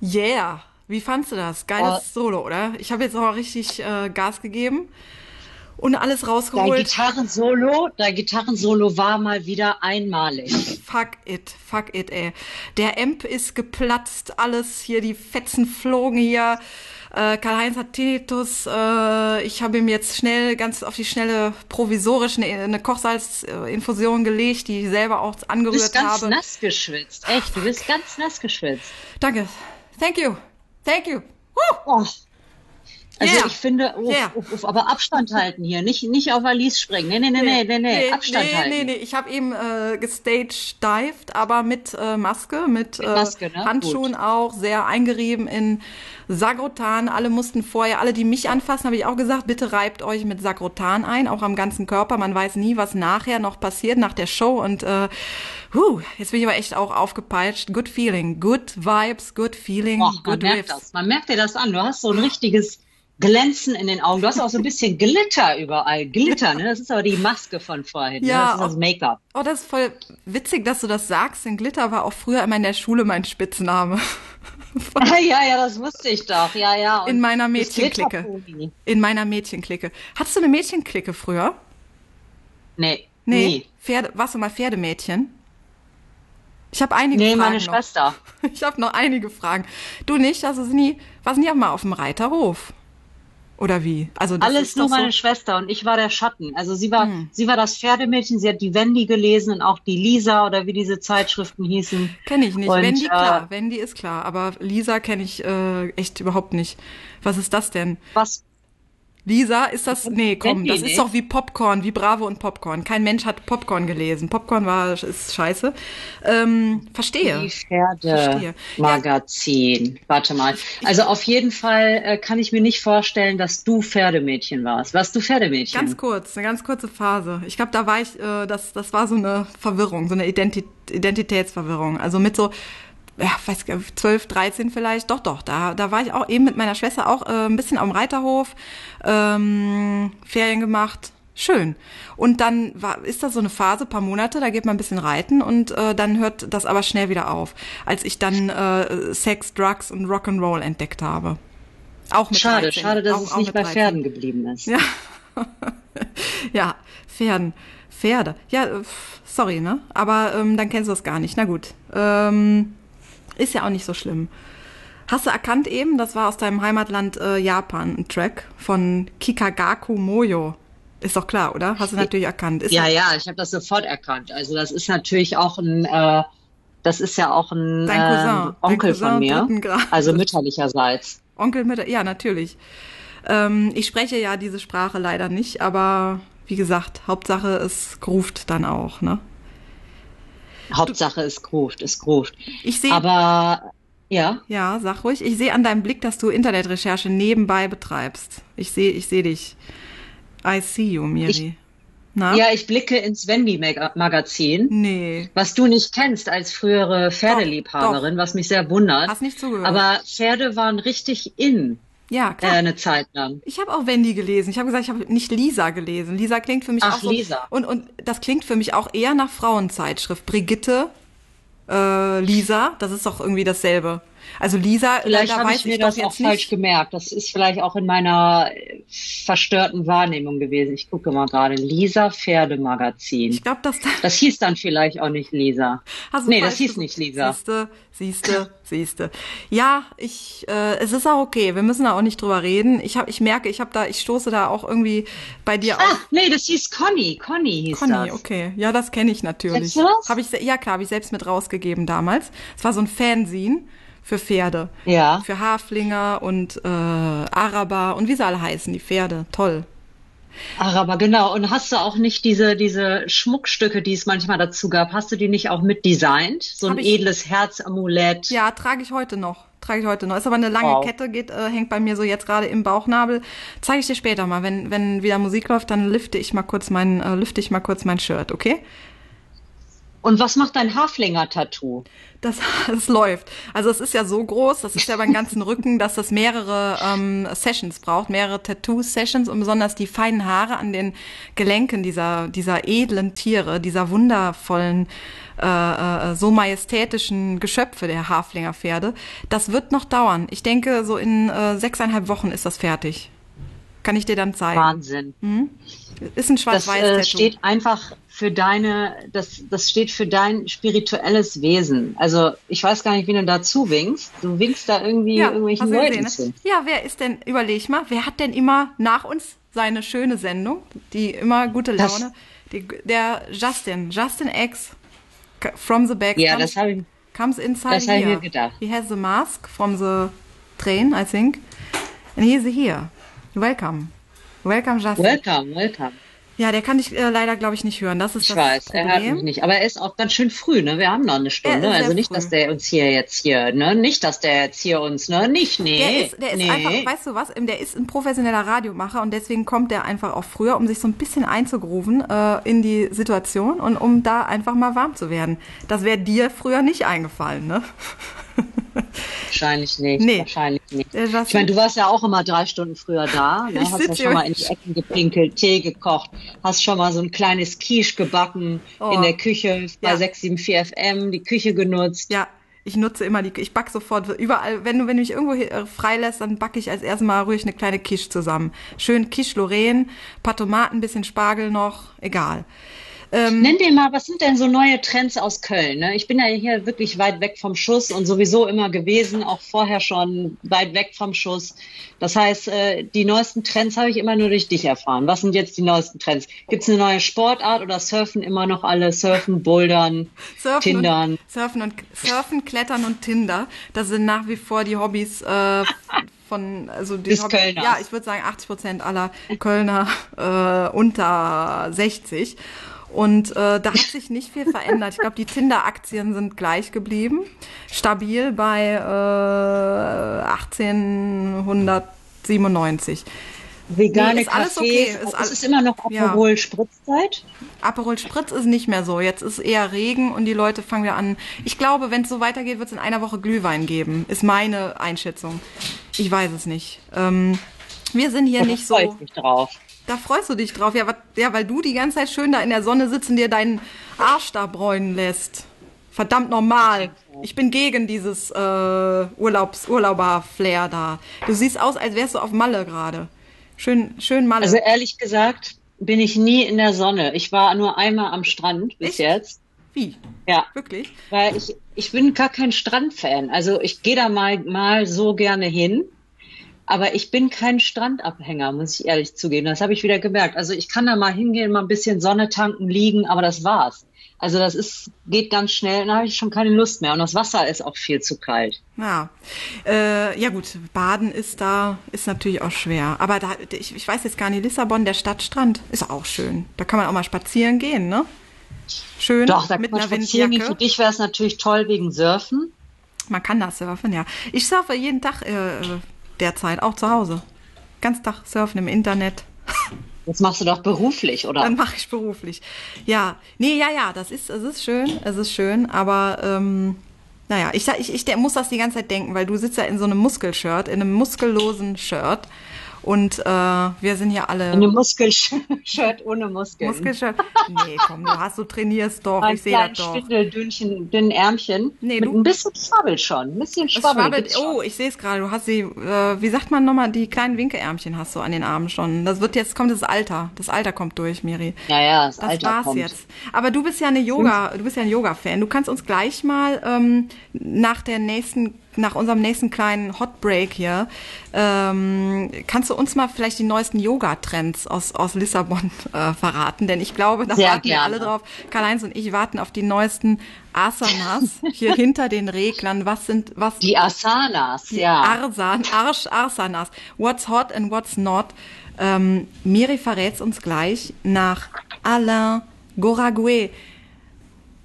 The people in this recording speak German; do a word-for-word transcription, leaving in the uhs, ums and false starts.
Yeah. Wie fandst du das? Oh, Geiles Solo, oder? Ich habe jetzt auch richtig äh, Gas gegeben und alles dein rausgeholt. Gitarrensolo, dein Gitarrensolo war mal wieder einmalig. Fuck it, fuck it, ey. Der Amp ist geplatzt, alles hier, die Fetzen flogen hier. Äh, Karl-Heinz hat Tinnitus. Äh, ich habe ihm jetzt schnell, ganz auf die schnelle, provisorisch eine, eine Kochsalzinfusion gelegt, die ich selber auch Du bist angerührt ganz habe. nass geschwitzt. Ah, Echt, du fuck. bist ganz nass geschwitzt. Danke. Thank you. Thank you. Woo! Oh, also Yeah. ich finde, uff, Yeah. uff, uff, aber Abstand halten hier. Nicht, nicht auf Alice springen. Nee, nee, nee, Nee, nee, nee, nee. nee, Abstand nee, nee, nee. halten. Ich habe eben äh, gestagedived, aber mit äh, Maske, mit Mit äh, Maske, ne? Handschuhen Gut. auch, sehr eingerieben in Sagrotan. Alle mussten vorher, alle, die mich anfassen, habe ich auch gesagt, bitte reibt euch mit Sagrotan ein, auch am ganzen Körper. Man weiß nie, was nachher noch passiert, nach der Show. Und äh, huh, jetzt bin ich aber echt auch aufgepeitscht. Good feeling, good vibes, good feeling, Och, man good merkt riffs. das. Man merkt dir das an. Du hast so ein richtiges Glänzen in den Augen. Du hast auch so ein bisschen Glitter überall. Glitter, ne? Das ist aber die Maske von vorhin, ne? Das Ja, ist oh, das Make-up. oh, das ist voll witzig, dass du das sagst. Denn Glitter war auch früher immer in der Schule mein Spitzname. Ja, ja, das wusste ich doch. Ja, ja. In Und meiner das Mädchenklicke. Glitterpony. In meiner Mädchenklicke. Hattest du eine Mädchenklicke früher? Nee, Nee. nie. Pferde, warst du mal Pferdemädchen? Ich habe einige Nee, meine Fragen noch. Schwester. Ich habe noch einige Fragen. Du nicht? Also nie, warst nie auch mal auf dem Reiterhof? Oder wie? Also das Alles ist doch nur so. meine Schwester und ich war der Schatten. Also sie war, Hm. sie war das Pferdemädchen, sie hat die Wendy gelesen und auch die Lisa oder wie diese Zeitschriften hießen. Kenne ich nicht. Und Wendy, äh, klar. Wendy ist klar. Aber Lisa kenne ich äh, echt überhaupt nicht. Was ist das denn? was? Lisa, ist das? Nee, komm, Wendy das ist doch nicht? wie Popcorn, wie Bravo und Popcorn. Kein Mensch hat Popcorn gelesen. Popcorn war, ist scheiße. Ähm, Die verstehe. Verstehe. Ja, Pferdemagazin. Warte mal. Also auf jeden Fall äh, kann ich mir nicht vorstellen, dass du Pferdemädchen warst. Warst du ganz Pferdemädchen? kurz, eine ganz kurze Phase. Ich glaube, da war ich, äh, das, das war so eine Verwirrung, so eine Identi Identitätsverwirrung. Also mit so, ja, weiß gar nicht, zwölf, dreizehn vielleicht, doch, doch, da, da war ich auch eben mit meiner Schwester auch äh, ein bisschen am Reiterhof, ähm, Ferien gemacht. Schön. Und dann war, ist das so eine Phase, paar Monate, da geht man ein bisschen reiten und äh, dann hört das aber schnell wieder auf, als ich dann äh, Sex, Drugs und Rock'n'Roll entdeckt habe. Auch mit Schade, dreizehn, schade, dass auch, es auch nicht mit bei dreizehn. Pferden geblieben ist. Ja, ja, Pferden. Pferde. Ja, äh, sorry, ne? Aber ähm, dann kennst du das gar nicht. Na gut. Ähm, ist ja auch nicht so schlimm. Hast du erkannt eben, das war aus deinem Heimatland äh, Japan, ein Track von Kikagaku Moyo. Ist doch klar, oder? Hast du natürlich erkannt. Ist Ja, ja ja, ich habe das sofort erkannt. Also das ist natürlich auch ein, äh, das ist ja auch ein dein ähm, Cousin, dein Onkel von Cousin mir, dritten also Grades. mütterlicherseits. Onkel mit, ja, natürlich. Ähm, ich spreche ja diese Sprache leider nicht, aber wie gesagt, Hauptsache es ruft dann auch, ne? Hauptsache es gruft, es gruft. Ich sehe, Aber ja, ja, sag ruhig, ich sehe an deinem Blick, dass du Internetrecherche nebenbei betreibst. Ich sehe, ich sehe dich. I see you, ich, Miri. Na? ja, ich blicke ins Wendy-Magazin, Nee. was du nicht kennst als frühere Doch, doch. Pferdeliebhaberin, was mich sehr wundert. Hast nicht zugehört. Aber Pferde waren richtig in, Ja, äh, klar. eine Zeit lang. Ich habe auch Wendy gelesen. Ich habe gesagt, ich habe nicht Lisa gelesen. Lisa klingt für mich auch Ach, so. Lisa. Und, und das klingt für mich auch eher nach Frauenzeitschrift. Brigitte, äh, Lisa, das ist doch irgendwie dasselbe. Also Lisa, da, Vielleicht da habe weiß ich ich mir doch das auch jetzt falsch nicht. gemerkt. Das ist vielleicht auch in meiner äh, verstörten Wahrnehmung gewesen. Ich gucke mal gerade. Lisa Ich Pferdemagazin. glaube, dass da Das hieß dann vielleicht auch nicht Lisa. hast du Nee, das falsch hieß gesucht. nicht Lisa. Siehste, siehste, siehste. Ja, ich, äh, es ist auch okay. Wir müssen da auch nicht drüber reden. Ich hab, ich merke, ich habe da, ich stoße da auch irgendwie bei dir Ah, auf. nee, das hieß Conny. Conny hieß Conny, das. okay. Ja, das kenne ich Kennst natürlich. du das? Habe ich, se- ja klar, habe ich selbst mit rausgegeben damals. Es war so ein Fanzine für Pferde. Ja. Für Haflinger und äh, Araber und wie sie alle heißen, die Pferde. Toll. Ach, aber genau. Und hast du auch nicht diese, diese Schmuckstücke, die es manchmal dazu gab, hast du die nicht auch mit designt? So ein Habe ich, edles Herzamulett. ja, trage ich heute noch. Trage ich heute noch. Ist aber eine lange Wow. Kette, geht, äh, hängt bei mir so jetzt gerade im Bauchnabel. Zeige ich dir später mal. Wenn, wenn wieder Musik läuft, dann lüfte ich mal kurz mein, äh, lüfte ich mal kurz mein Shirt, okay? Und was macht dein Haflinger-Tattoo? Das, das läuft. Also es ist ja so groß, das ist ja beim ganzen Rücken, dass das mehrere ähm, Sessions braucht, mehrere Tattoo-Sessions und besonders die feinen Haare an den Gelenken dieser, dieser edlen Tiere, dieser wundervollen, äh, äh, so majestätischen Geschöpfe der Haflinger Pferde. Das wird noch dauern. Ich denke, so in äh, sechseinhalb Wochen ist das fertig. Kann ich dir dann zeigen. Wahnsinn. Mhm. Ist ein Das Schwarz-Weiß-Tattoo. äh, steht einfach für deine, das, das steht für dein spirituelles Wesen. Also ich weiß gar nicht, wie du dazu winkst. Du winkst da irgendwie Ja, irgendwelchen hast du Leuten gesehen, ne? zu. Ja, wer ist denn, überleg mal, wer hat denn immer nach uns seine schöne Sendung, die immer gute Das- Laune, die, der Justin, Justin X, from the back, Ja, comes, das habe ich. comes inside das hab ich here. mir gedacht. He has the mask from the train, I think, and he is here. Welcome. Welcome, Justin. Welcome, welcome. Ja, der kann dich äh, leider, glaube ich, nicht hören. Das ist Ich das weiß, Problem. er hört mich nicht. Aber er ist auch ganz schön früh, ne? Wir haben noch eine Stunde. Er ist sehr Also nicht, früh. dass der uns hier jetzt hier, ne? Nicht, dass der jetzt hier uns, ne? Nicht, nee. Der ist, der ist nee. einfach, weißt du was, der ist ein professioneller Radiomacher und deswegen kommt der einfach auch früher, um sich so ein bisschen einzugrooven äh, in die Situation und um da einfach mal warm zu werden. Das wäre dir früher nicht eingefallen, ne? Wahrscheinlich nicht. Nee. Wahrscheinlich nicht. Der Justin- Ich meine, du warst ja auch immer drei Stunden früher da. Ne? Ich Hast ja sitz schon hier- mal in die Ecken gepinkelt, Tee gekocht, hast schon mal so ein kleines Quiche gebacken Oh. in der Küche bei Ja. sechs sieben vier F M, die Küche genutzt. Ja, ich nutze immer die, ich backe sofort überall, wenn du, wenn du mich irgendwo hier, äh, freilässt, dann backe ich als erstes Mal ruhig eine kleine Quiche zusammen. Schön Quiche Lorraine, paar Tomaten, bisschen Spargel noch, egal. Ähm, Nenn dir mal, was sind denn so neue Trends aus Köln? Ne? Ich bin ja hier wirklich weit weg vom Schuss und sowieso immer gewesen, auch vorher schon weit weg vom Schuss. Das heißt, äh, die neuesten Trends habe ich immer nur durch dich erfahren. Was sind jetzt die neuesten Trends? Gibt es eine neue Sportart oder surfen immer noch alle? Surfen, Bouldern, Surfen Tindern? und, Surfen und Surfen, Klettern und Tinder, das sind nach wie vor die Hobbys äh, von, also die Des Hobby- Kölners. Ja, ich würde sagen achtzig Prozent aller Kölner äh, unter sechzig. Und äh, da hat sich nicht viel verändert. Ich glaube, die Tinder-Aktien sind gleich geblieben, stabil bei äh, achtzehnhundertsiebenundneunzig. Vegane Nee, ist alles Cafés. okay, ist Ist, alles- es immer noch Ja. Aperol Spritzzeit? Aperol Spritz ist nicht mehr so. Jetzt ist eher Regen und die Leute fangen wieder an. Ich glaube, wenn es so weitergeht, wird es in einer Woche Glühwein geben. Ist meine Einschätzung. Ich weiß es nicht. Ähm, wir sind hier Da nicht freue so. ich mich drauf. Da freust du dich drauf. Ja, wat, ja, weil du die ganze Zeit schön da in der Sonne sitzt und dir deinen Arsch da bräunen lässt. Verdammt normal. Ich bin gegen dieses äh, Urlaubs Urlauber-Flair da. Du siehst aus, als wärst du auf Malle gerade. Schön, schön Malle. Also ehrlich gesagt bin ich nie in der Sonne. Ich war nur einmal am Strand bis Echt? jetzt. Wie? Ja, Wirklich? weil ich, ich bin gar kein Strandfan. Also ich gehe da mal, mal so gerne hin. Aber ich bin kein Strandabhänger, muss ich ehrlich zugeben. Das habe ich wieder gemerkt. Also ich kann da mal hingehen, mal ein bisschen Sonne tanken, liegen, aber das war's. Also das ist, geht ganz schnell und da habe ich schon keine Lust mehr. Und das Wasser ist auch viel zu kalt. Ja, äh, ja gut, Baden ist da, ist natürlich auch schwer. Aber da, ich, ich weiß jetzt gar nicht, Lissabon, der Stadtstrand, ist auch schön. Da kann man auch mal spazieren gehen, ne? Schön Doch, da kann mit man einer spazieren gehen. Für Windjacke. dich wäre es natürlich toll wegen Surfen. Man kann da surfen, ja. Ich surfe jeden Tag äh, derzeit, auch zu Hause. Ganz Tag surfen im Internet. Das machst du doch beruflich, oder? Dann mache ich beruflich. Ja, nee, ja, ja, das ist, es ist schön, es ist schön, aber ähm, naja, ich, ich, ich der muss das die ganze Zeit denken, weil du sitzt ja in so einem Muskelshirt, in einem muskellosen Shirt und äh, wir sind ja alle Eine Muskelshirt ohne Muskeln. Muskelshirt. Nee, komm, du hast, du trainierst doch, Ein ich sehe das kleines doch. Spindeldünnchen, dünnen Ärmchen. Nee, mit du- ein bisschen Schwabbel schon. Ein bisschen Es Schwabbel. schwabbelt, gibt's schon. oh, ich sehe es gerade, du hast die, äh, wie sagt man nochmal, die kleinen Winkelärmchen hast du an den Armen schon. Das wird jetzt, kommt das Alter, das Alter kommt durch, Miri. Ja, ja, das, Das Alter war's kommt. jetzt. Aber du bist ja eine Yoga, du bist ja ein Yoga-Fan. Du kannst uns gleich mal ähm, nach der nächsten, nach unserem nächsten kleinen Hot Break hier, ähm, kannst du uns mal vielleicht die neuesten Yoga-Trends aus aus Lissabon äh, verraten? Denn ich glaube, da Sehr warten wir gerne. alle drauf. Karl-Heinz und ich warten auf die neuesten Asanas hier hinter den Reglern. Was sind was? Die Asanas, Die ja. Arsan, Arsch, Arsanas. What's hot and what's not. Ähm, Miri verrät's uns gleich nach Alain Goragué.